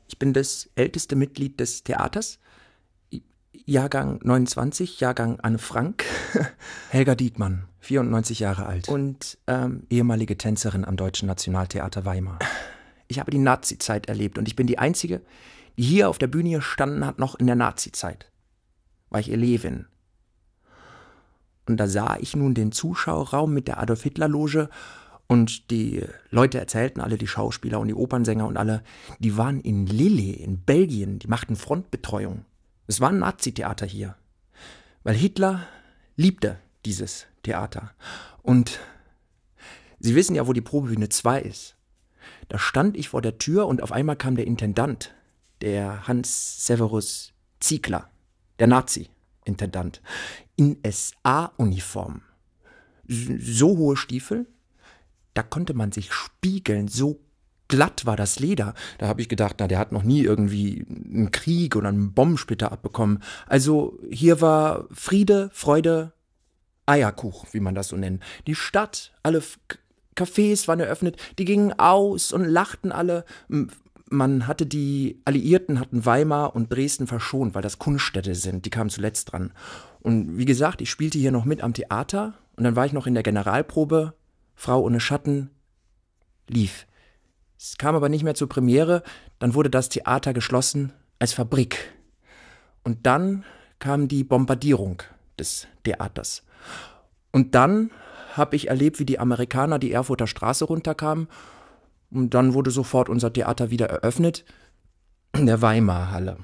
Ich bin das älteste Mitglied des Theaters. Jahrgang 29, Jahrgang Anne Frank. Helga Diekmann, 94 Jahre alt. Und ehemalige Tänzerin am Deutschen Nationaltheater Weimar. Ich habe die Nazi-Zeit erlebt und ich bin die Einzige, die hier auf der Bühne gestanden hat, noch in der Nazi-Zeit. War ich Elevin. Und da sah ich nun den Zuschauerraum mit der Adolf-Hitler-Loge und die Leute erzählten alle, die Schauspieler und die Opernsänger und alle, die waren in Lille, in Belgien, die machten Frontbetreuung. Es war ein Nazi-Theater hier, weil Hitler liebte dieses Theater. Und Sie wissen ja, wo die Probebühne 2 ist. Da stand ich vor der Tür und auf einmal kam der Intendant, der Hans Severus Ziegler, der Nazi-Intendant, in SA-Uniform. So hohe Stiefel, da konnte man sich spiegeln, so glatt war das Leder. Da habe ich gedacht, na, der hat noch nie irgendwie einen Krieg oder einen Bombensplitter abbekommen. Also hier war Friede, Freude, Eierkuchen, wie man das so nennt. Die Stadt, alle Cafés waren eröffnet, die gingen aus und lachten alle. Die Alliierten hatten Weimar und Dresden verschont, weil das Kunststädte sind, die kamen zuletzt dran. Und wie gesagt, ich spielte hier noch mit am Theater und dann war ich noch in der Generalprobe, Frau ohne Schatten, lief. Es kam aber nicht mehr zur Premiere, dann wurde das Theater geschlossen als Fabrik. Und dann kam die Bombardierung des Theaters. Und dann habe ich erlebt, wie die Amerikaner die Erfurter Straße runterkamen. Und dann wurde sofort unser Theater wieder eröffnet, in der Weimar-Halle.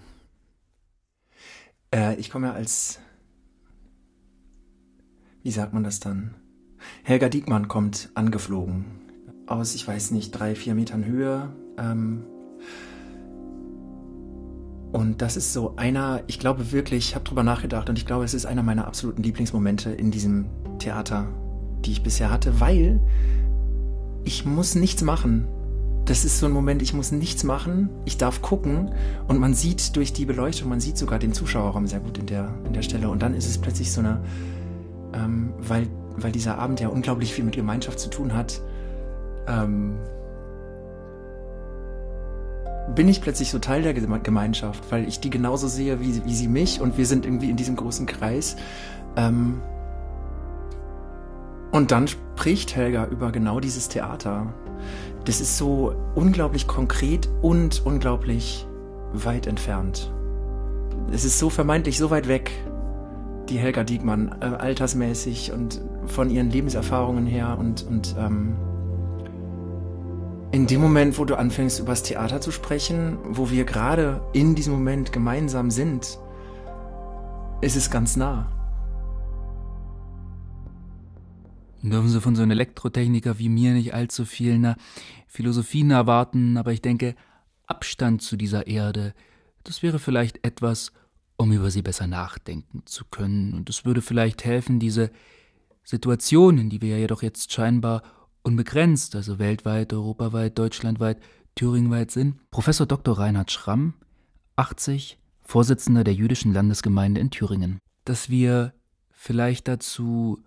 Ich komme ja als, wie sagt man das dann? Helga Diekmann kommt angeflogen. Aus, ich weiß nicht, 3-4 Metern Höhe. Und das ist so einer, ich glaube wirklich, ich habe drüber nachgedacht und ich glaube, es ist einer meiner absoluten Lieblingsmomente in diesem Theater, die ich bisher hatte, weil ich muss nichts machen. Das ist so ein Moment, ich muss nichts machen, ich darf gucken und man sieht durch die Beleuchtung, man sieht sogar den Zuschauerraum sehr gut in der Stelle und dann ist es plötzlich so eine, weil dieser Abend ja unglaublich viel mit Gemeinschaft zu tun hat, bin ich plötzlich so Teil der Gemeinschaft, weil ich die genauso sehe wie sie mich und wir sind irgendwie in diesem großen Kreis. Und dann spricht Helga über genau dieses Theater. Das ist so unglaublich konkret und unglaublich weit entfernt. Es ist so vermeintlich so weit weg, die Helga Diekmann, altersmäßig und von ihren Lebenserfahrungen her und in dem Moment, wo du anfängst, über das Theater zu sprechen, wo wir gerade in diesem Moment gemeinsam sind, ist es ganz nah. Dürfen Sie von so einem Elektrotechniker wie mir nicht allzu viel Philosophien erwarten, aber ich denke, Abstand zu dieser Erde, das wäre vielleicht etwas, um über sie besser nachdenken zu können. Und es würde vielleicht helfen, diese Situationen, die wir ja jedoch jetzt scheinbar unbegrenzt, also weltweit, europaweit, deutschlandweit, thüringenweit sind. Professor Dr. Reinhard Schramm, 80, Vorsitzender der jüdischen Landesgemeinde in Thüringen. Dass wir vielleicht dazu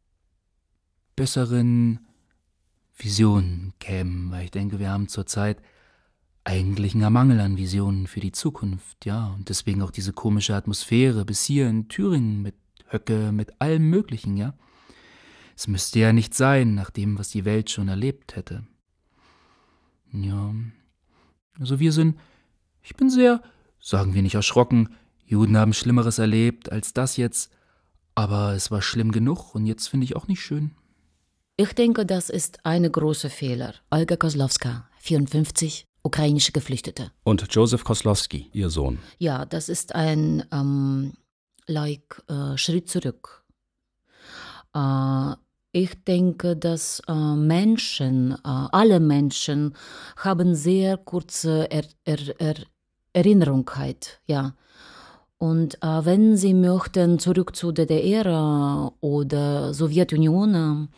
besseren Visionen kämen, weil ich denke, wir haben zurzeit eigentlich einen Mangel an Visionen für die Zukunft, ja, und deswegen auch diese komische Atmosphäre bis hier in Thüringen mit Höcke, mit allem Möglichen, ja. Es müsste ja nicht sein, nach dem, was die Welt schon erlebt hätte. Ja, also ich bin sehr, sagen wir nicht erschrocken, Juden haben Schlimmeres erlebt als das jetzt, aber es war schlimm genug und jetzt finde ich auch nicht schön. Ich denke, das ist ein großer Fehler. Olga Kozlowska, 54, ukrainische Geflüchtete. Und Joseph Koslowski, ihr Sohn. Ja, das ist ein Schritt zurück. Ich denke, dass alle Menschen haben sehr kurze Erinnerungkeit, ja. Und wenn sie möchten zurück zu der DDR oder Sowjetunion,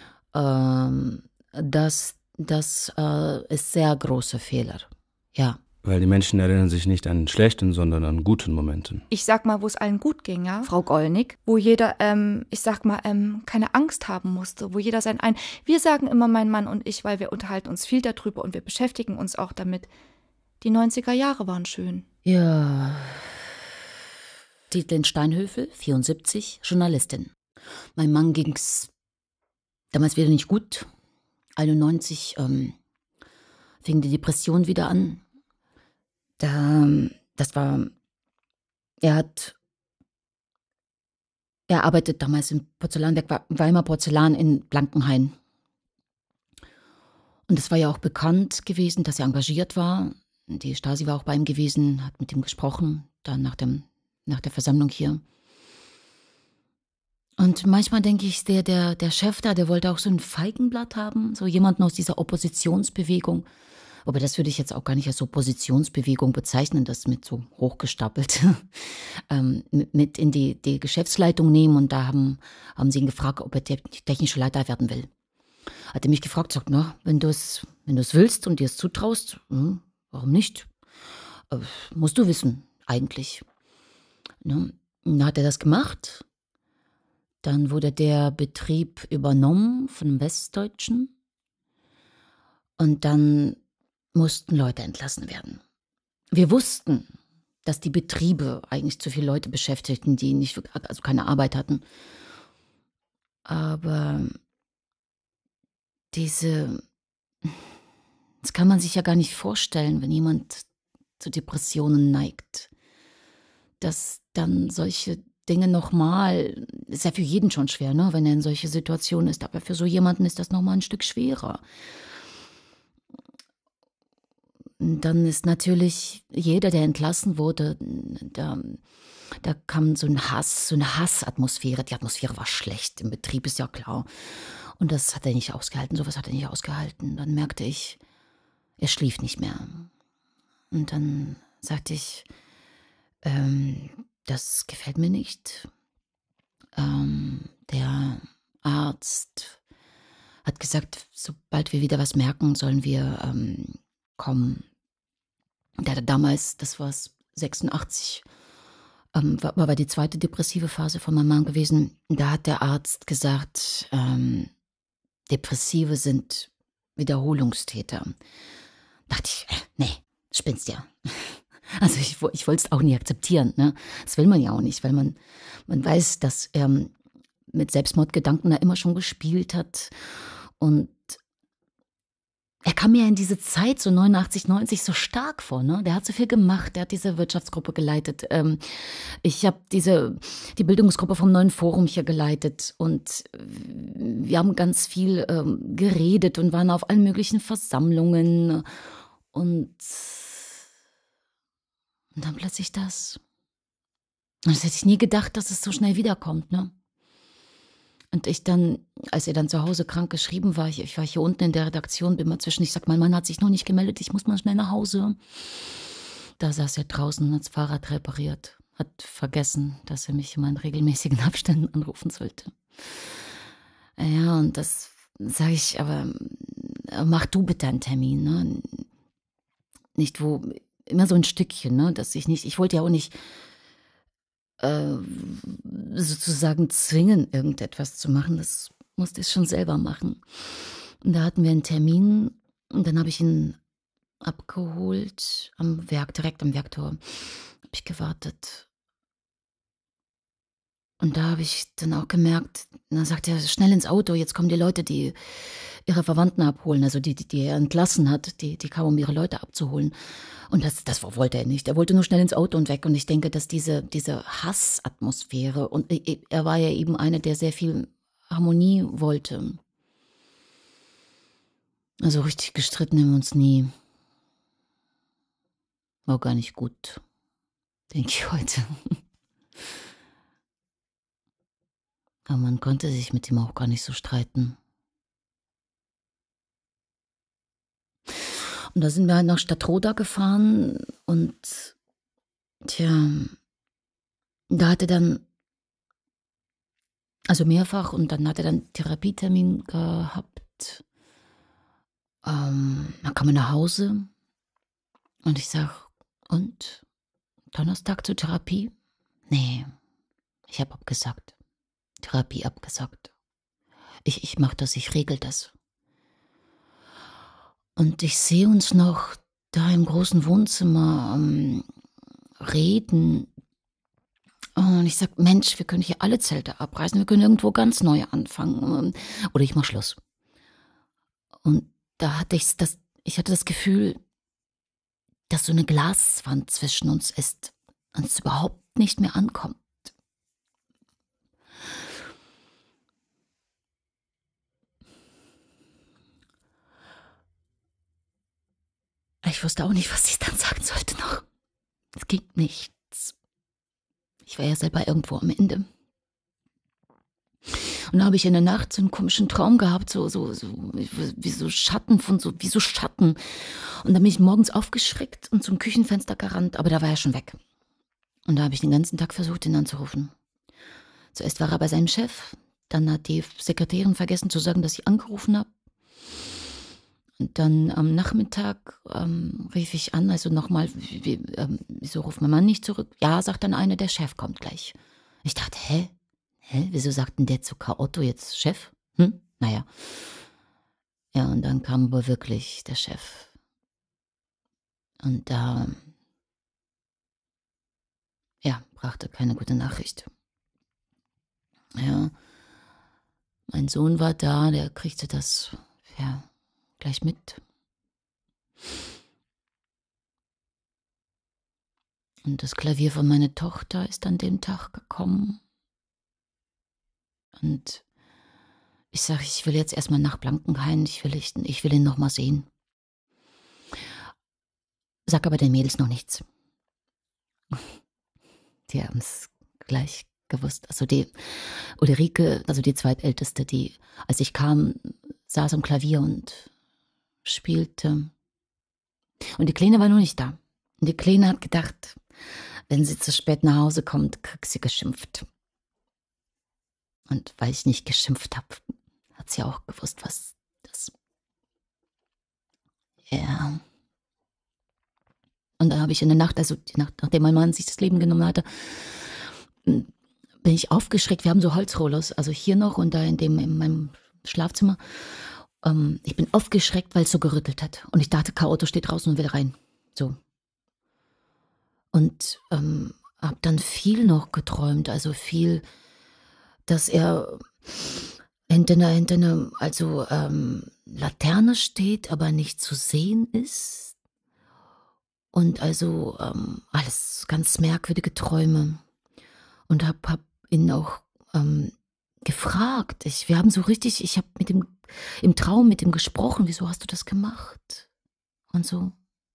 das ist sehr großer Fehler, ja. Weil die Menschen erinnern sich nicht an schlechten, sondern an guten Momenten. Ich sag mal, wo es allen gut ging, ja, Frau Gollnick, wo jeder, keine Angst haben musste, wo jeder wir sagen immer, mein Mann und ich, weil wir unterhalten uns viel darüber und wir beschäftigen uns auch damit, Die 90er Jahre waren schön. Ja. Dietlen Steinhöfel, 74, Journalistin. Meinem Mann ging's damals wieder nicht gut. 91 fing die Depression wieder an. Er arbeitet damals im Porzellanwerk Weimar Porzellan in Blankenhain. Und es war ja auch bekannt gewesen, dass er engagiert war. Die Stasi war auch bei ihm gewesen, hat mit ihm gesprochen, dann nach der Versammlung hier. Und manchmal denke ich, der Chef da, der wollte auch so ein Feigenblatt haben, so jemanden aus dieser Oppositionsbewegung. Aber das würde ich jetzt auch gar nicht als Oppositionsbewegung bezeichnen, das mit so hochgestapelt mit in die Geschäftsleitung nehmen. Und da haben sie ihn gefragt, ob er technischer Leiter werden will. Hat er mich gefragt, sagt, na, wenn du es willst und dir es zutraust, warum nicht? Musst du wissen, eigentlich. Ne? Dann hat er das gemacht. Dann wurde der Betrieb übernommen von einem Westdeutschen. Und dann mussten Leute entlassen werden. Wir wussten, dass die Betriebe eigentlich zu viele Leute beschäftigten, die also keine Arbeit hatten. Aber das kann man sich ja gar nicht vorstellen, wenn jemand zu Depressionen neigt, dass dann solche Dinge nochmal, ist ja für jeden schon schwer, ne, wenn er in solche Situationen ist, aber für so jemanden ist das nochmal ein Stück schwerer. Und dann ist natürlich jeder, der entlassen wurde, da kam so eine Hassatmosphäre. Die Atmosphäre war schlecht, im Betrieb ist ja klar. Und das hat er nicht ausgehalten, sowas hat er nicht ausgehalten. Dann merkte ich, er schlief nicht mehr. Und dann sagte ich, das gefällt mir nicht. Der Arzt hat gesagt, sobald wir wieder was merken, sollen wir kommen. Der hatte damals, das war 86, war die zweite depressive Phase von meinem Mann gewesen. Da hat der Arzt gesagt, Depressive sind Wiederholungstäter. Dachte ich, nee, spinnst ja. Also ich wollte es auch nie akzeptieren. Ne? Das will man ja auch nicht, weil man weiß, dass er mit Selbstmordgedanken da immer schon gespielt hat. Und er kam mir in diese Zeit, so 89, 90, so stark vor. Ne? Der hat so viel gemacht, der hat diese Wirtschaftsgruppe geleitet. Ich habe die Bildungsgruppe vom Neuen Forum hier geleitet. Und wir haben ganz viel geredet und waren auf allen möglichen Versammlungen. Und dann plötzlich das. Und das hätte ich nie gedacht, dass es so schnell wiederkommt, ne? Und ich dann, als er dann zu Hause krank geschrieben war, ich war hier unten in der Redaktion, bin mal zwischen, ich sag, mein Mann hat sich noch nicht gemeldet, ich muss mal schnell nach Hause. Da saß er draußen und hat das Fahrrad repariert. Hat vergessen, dass er mich immer in regelmäßigen Abständen anrufen sollte. Ja, und das sage ich, aber mach du bitte einen Termin, ne? Nicht wo, immer so ein Stückchen, ne? Dass ich wollte ja auch nicht sozusagen zwingen, irgendetwas zu machen. Das musste ich schon selber machen. Und da hatten wir einen Termin und dann habe ich ihn abgeholt am Werk, direkt am Werktor. Habe ich gewartet. Und da habe ich dann auch gemerkt, dann sagt er, schnell ins Auto, jetzt kommen die Leute, die ihre Verwandten abholen, also die er entlassen hat, die kamen, um ihre Leute abzuholen. Und das wollte er nicht. Er wollte nur schnell ins Auto und weg. Und ich denke, dass diese Hassatmosphäre, und er war ja eben einer, der sehr viel Harmonie wollte. Also richtig gestritten haben wir uns nie. War gar nicht gut, denke ich heute. Aber man konnte sich mit ihm auch gar nicht so streiten. Und da sind wir halt nach Stadtroda gefahren und da hat er dann, also mehrfach, und dann hat er dann Therapietermin gehabt. Dann kam er nach Hause und ich sag, und? Donnerstag zur Therapie? Nee, ich habe abgesagt. Therapie abgesagt. Ich mach das, ich regel das. Und ich sehe uns noch da im großen Wohnzimmer reden. Und ich sag, Mensch, wir können hier alle Zelte abreißen, wir können irgendwo ganz neu anfangen. Oder ich mach Schluss. Und da hatte ich hatte das Gefühl, dass so eine Glaswand zwischen uns ist und es überhaupt nicht mehr ankommt. Ich wusste auch nicht, was ich dann sagen sollte noch. Es ging nichts. Ich war ja selber irgendwo am Ende. Und da habe ich in der Nacht so einen komischen Traum gehabt, wie so Schatten wie so Schatten. Und dann bin ich morgens aufgeschreckt und zum Küchenfenster gerannt, aber da war er schon weg. Und da habe ich den ganzen Tag versucht, ihn anzurufen. Zuerst war er bei seinem Chef, dann hat die Sekretärin vergessen zu sagen, dass ich angerufen habe. Und dann am Nachmittag rief ich an, also nochmal, wieso ruft mein Mann nicht zurück? Ja, sagt dann einer, der Chef kommt gleich. Ich dachte, hä? Wieso sagt denn der zu K.Otto jetzt Chef? Naja. Ja, und dann kam aber wirklich der Chef. Und da, brachte keine gute Nachricht. Ja, mein Sohn war da, der kriegte das, gleich mit. Und das Klavier von meiner Tochter ist an dem Tag gekommen. Und ich sage, ich will jetzt erstmal nach Blankenhain, ich will ihn noch mal sehen. Sag aber den Mädels noch nichts. Die haben es gleich gewusst. Also die Ulrike, also die Zweitälteste, die, als ich kam, saß am Klavier und spielte. Und die Kleine war noch nicht da. Und die Kleine hat gedacht, wenn sie zu spät nach Hause kommt, kriegt sie geschimpft. Und weil ich nicht geschimpft habe, hat sie auch gewusst, was das... Ja. Und da habe ich in der Nacht, also die Nacht, nachdem mein Mann sich das Leben genommen hatte, bin ich aufgeschreckt. Wir haben so Holzrollers, also hier noch und da in meinem Schlafzimmer. Ich bin aufgeschreckt, weil es so gerüttelt hat. Und ich dachte, K.Otto steht draußen und will rein. So. Und habe dann viel noch geträumt, also viel, dass er hinter einer Laterne steht, aber nicht zu sehen ist. Und also alles ganz merkwürdige Träume. Und hab ihn auch gefragt. Ich habe im Traum mit ihm gesprochen. Wieso hast du das gemacht? Und so.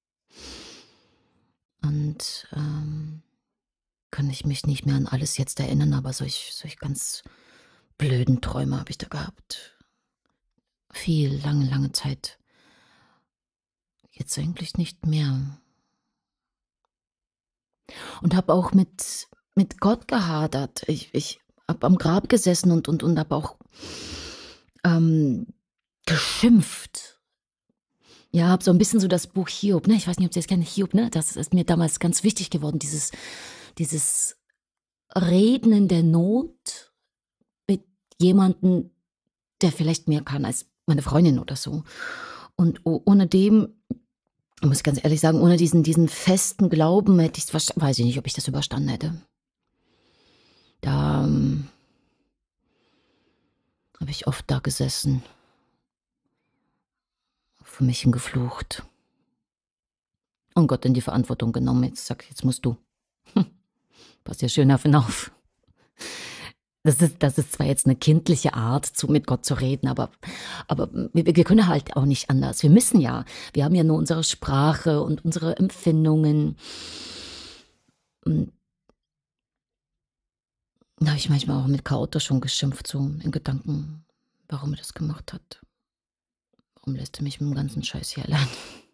Und kann ich mich nicht mehr an alles jetzt erinnern, aber solch ganz blöden Träume habe ich da gehabt. Viel, lange Zeit. Jetzt eigentlich nicht mehr. Und habe auch mit Gott gehadert. Ich habe am Grab gesessen und habe auch geschimpft. Ja, habe so ein bisschen so das Buch Hiob, ne? Ich weiß nicht, ob Sie das kennen, Hiob, ne? Das ist mir damals ganz wichtig geworden, dieses Reden in der Not mit jemandem, der vielleicht mehr kann als meine Freundin oder so. Und ohne dem, muss ich ganz ehrlich sagen, ohne diesen festen Glauben hätte ich es, weiß ich nicht, ob ich das überstanden hätte. Da habe ich oft da gesessen, für mich geflucht und Gott in die Verantwortung genommen. Jetzt musst du. Pass ja schön auf ihn auf. Das ist zwar jetzt eine kindliche Art, mit Gott zu reden, aber wir können halt auch nicht anders. Wir müssen ja. Wir haben ja nur unsere Sprache und unsere Empfindungen. Und da habe ich manchmal auch mit K.Otto schon geschimpft, so in Gedanken, warum er das gemacht hat. Warum lässt er mich mit dem ganzen Scheiß hier allein?